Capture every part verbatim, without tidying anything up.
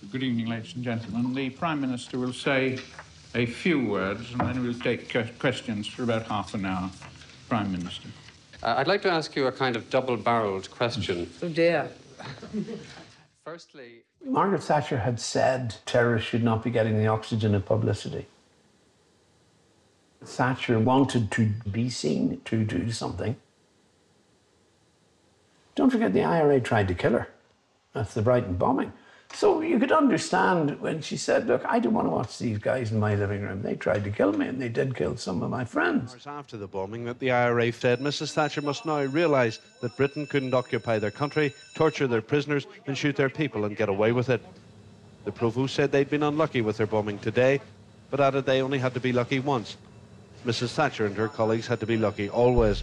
Good evening, ladies and gentlemen. The Prime Minister will say a few words and then we'll take questions for about half an hour. Prime Minister. Uh, I'd like to ask you a kind of double-barreled question. Oh, dear. Firstly... Margaret Thatcher had said terrorists should not be getting the oxygen of publicity. Thatcher wanted to be seen to do something. Don't forget the I R A tried to kill her. That's the Brighton bombing. So you could understand when she said, look, I don't want to watch these guys in my living room. They tried to kill me and they did kill some of my friends. After the bombing that the I R A said Missus Thatcher must now realise that Britain couldn't occupy their country, torture their prisoners and shoot their people and get away with it. The Provost said they'd been unlucky with their bombing today, but added they only had to be lucky once. Missus Thatcher and her colleagues had to be lucky always.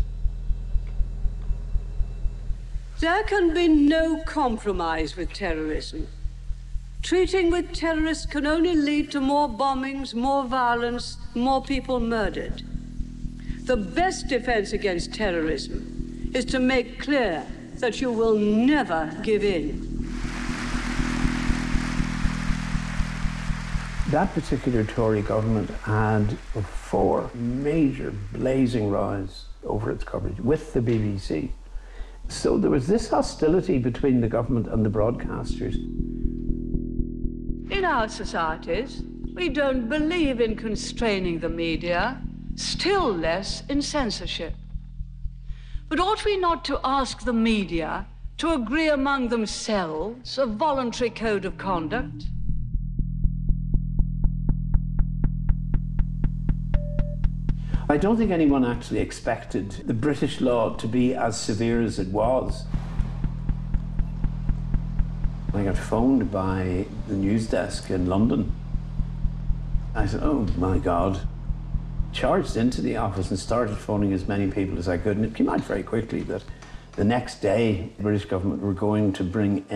There can be no compromise with terrorism. Treating with terrorists can only lead to more bombings, more violence, more people murdered. The best defense against terrorism is to make clear that you will never give in. That particular Tory government had four major blazing rows over its coverage with the B B C. So there was this hostility between the government and the broadcasters. In our societies, we don't believe in constraining the media, still less in censorship. But ought we not to ask the media to agree among themselves a voluntary code of conduct? I don't think anyone actually expected the British law to be as severe as it was. I got phoned by the news desk in London. I said, oh my God. Charged into the office and started phoning as many people as I could. And it came out very quickly that the next day, the British government were going to bring